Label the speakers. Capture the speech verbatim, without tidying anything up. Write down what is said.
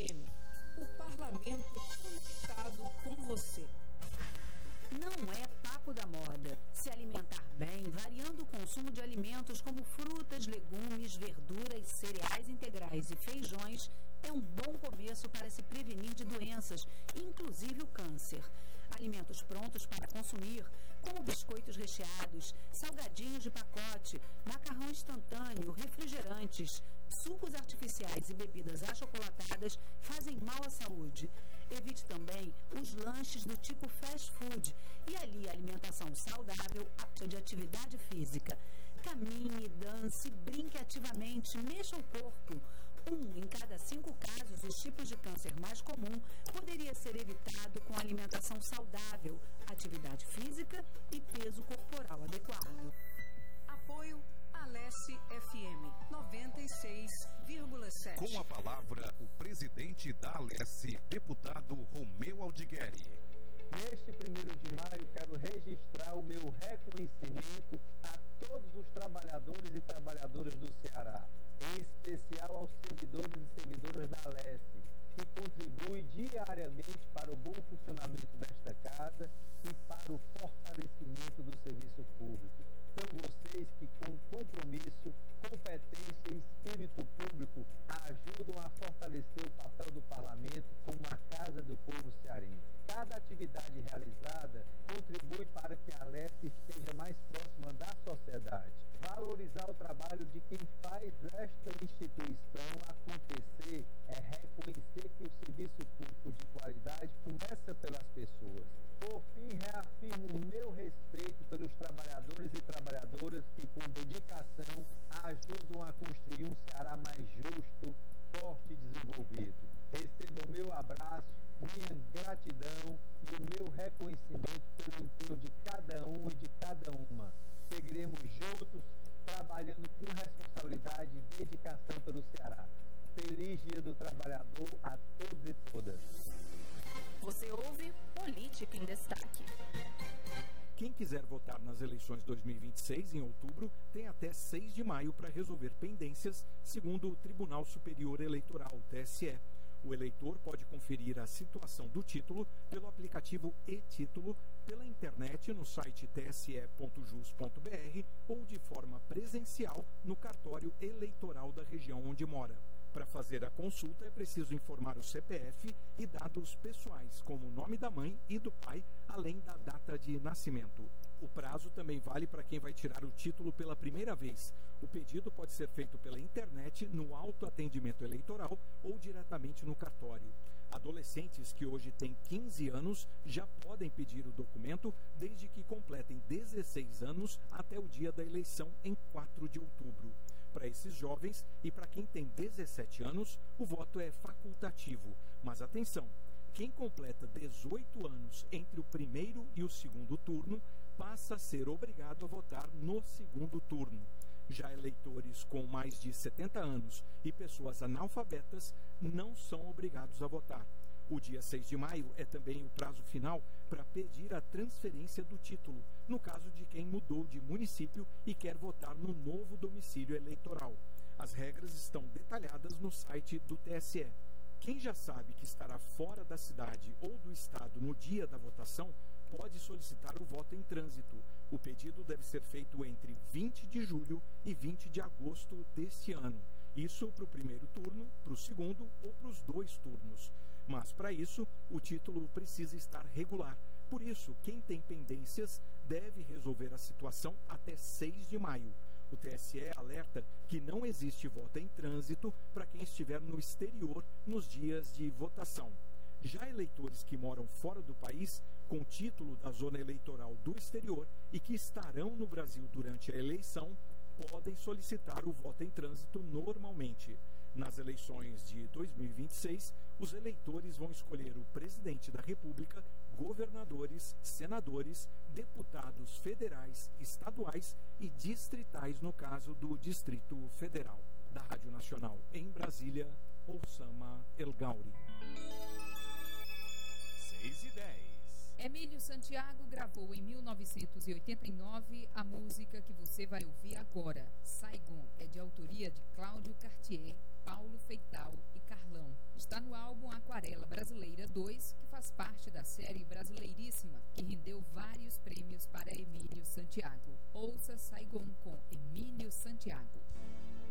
Speaker 1: M, o parlamento conectado com você.
Speaker 2: Não é papo da moda. Se alimentar bem, variando o consumo de alimentos como frutas, legumes, verduras, cereais integrais e feijões, é um bom começo para se prevenir de doenças, inclusive o câncer. Alimentos prontos para consumir, como biscoitos recheados, salgadinhos de pacote, macarrão instantâneo, refrigerantes, sucos artificiais e bebidas achocolatadas fazem mal à saúde. Evite também os lanches do tipo fast food e alie a alimentação saudável à de atividade física. Caminhe, dance, brinque ativamente, mexa o corpo. Um em cada cinco casos dos tipos de câncer mais comum poderia ser evitado com alimentação saudável, atividade física e peso corporal adequado.
Speaker 1: Apoio Alesse F M noventa e seis vírgula sete.
Speaker 3: Com a palavra, o presidente da Alesse, deputado Romeu Aldigueri.
Speaker 4: Neste primeiro de maio, quero registrar o meu reconhecimento a todos os trabalhadores e trabalhadoras do Ceará, em especial aos servidores e servidoras da Alesse, que contribuem diariamente para o bom funcionamento desta casa e para o fortalecimento do serviço público. São vocês que, com compromisso, competência e espírito público, ajudam a fortalecer o papel do parlamento como a casa do povo cearense. Cada atividade realizada contribui para que a Alesse esteja mais próxima da sociedade. Valorizar o trabalho de quem faz esta instituição acontecer é reconhecer que o serviço público de qualidade começa pelas pessoas. Por fim, reafirmo o meu respeito pelos trabalhadores e trabalhadoras que, com dedicação, ajudam a construir um Ceará mais justo, forte e desenvolvido. Recebo o meu abraço, minha gratidão e o meu reconhecimento pelo empenho de cada um e de cada uma. Seguiremos juntos, trabalhando com responsabilidade e dedicação pelo Ceará. Feliz Dia do Trabalhador a todos e todas.
Speaker 5: Você ouve Política em Destaque.
Speaker 6: Quem quiser votar nas eleições dois mil e vinte e seis, em outubro, tem até seis de maio para resolver pendências, segundo o Tribunal Superior Eleitoral, T S E. O eleitor pode conferir a situação do título pelo aplicativo e-Título, pela internet no site t s e ponto jus ponto b r ou de forma presencial no cartório eleitoral da região onde mora. Para fazer a consulta é preciso informar o C P F e dados pessoais, como o nome da mãe e do pai, além da data de nascimento. O prazo também vale para quem vai tirar o título pela primeira vez. O pedido pode ser feito pela internet, no autoatendimento eleitoral ou diretamente no cartório. Adolescentes que hoje têm quinze anos já podem pedir o documento desde que completem dezesseis anos até o dia da eleição em quatro de outubro. Para esses jovens e para quem tem dezessete anos, o voto é facultativo. Mas atenção, quem completa dezoito anos entre o primeiro e o segundo turno passa a ser obrigado a votar no segundo turno. Já eleitores com mais de setenta anos e pessoas analfabetas não são obrigados a votar. O dia seis de maio é também o prazo final para pedir a transferência do título, no caso de quem mudou de município e quer votar no novo domicílio eleitoral. As regras estão detalhadas no site do T S E. Quem já sabe que estará fora da cidade ou do estado no dia da votação, pode solicitar o voto em trânsito. O pedido deve ser feito entre vinte de julho e vinte de agosto deste ano. Isso para o primeiro turno, para o segundo ou para os dois turnos. Mas, para isso, o título precisa estar regular. Por isso, quem tem pendências deve resolver a situação até seis de maio. O T S E alerta que não existe voto em trânsito para quem estiver no exterior nos dias de votação. Já eleitores que moram fora do país, com título da zona eleitoral do exterior e que estarão no Brasil durante a eleição, podem solicitar o voto em trânsito normalmente. Nas eleições de dois mil e vinte e seis, os eleitores vão escolher o presidente da República, governadores, senadores, deputados federais, estaduais e distritais, no caso do Distrito Federal. Da Rádio Nacional em Brasília, Oussama El Gauri.
Speaker 3: seis e dez.
Speaker 7: Emílio Santiago gravou em mil novecentos e oitenta e nove a música que você vai ouvir agora. Saigon é de autoria de Cláudio Cartier, Paulo Feital e Carlão. está no álbum Aquarela Brasileira dois, que faz parte da série Brasileiríssima, que rendeu vários prêmios para Emílio Santiago. Ouça Saigon com Emílio Santiago.